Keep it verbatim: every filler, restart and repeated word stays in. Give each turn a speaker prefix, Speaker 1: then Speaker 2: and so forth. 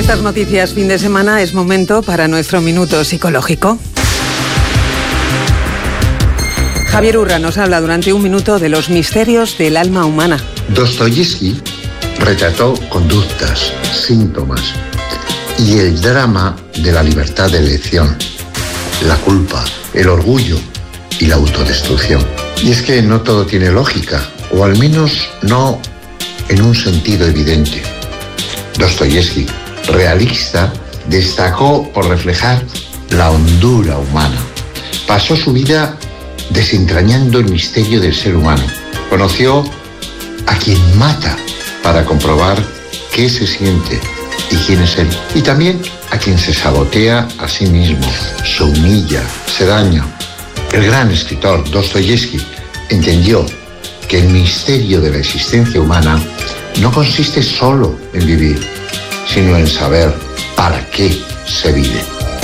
Speaker 1: estas noticias fin de semana es momento para nuestro minuto psicológico. Javier Urra nos habla durante un minuto de los misterios del alma humana.
Speaker 2: Dostoyevski retrató conductas, síntomas y el drama de la libertad de elección, la culpa, el orgullo y la autodestrucción. Y es que no todo tiene lógica, o al menos no en un sentido evidente. Dostoyevski, realista, destacó por reflejar la hondura humana. Pasó su vida desentrañando el misterio del ser humano. Conoció a quien mata para comprobar qué se siente y quién es él. Y también a quien se sabotea a sí mismo, se humilla, se daña. El gran escritor Dostoyevski entendió que el misterio de la existencia humana no consiste solo en vivir, sino en saber para qué se vive.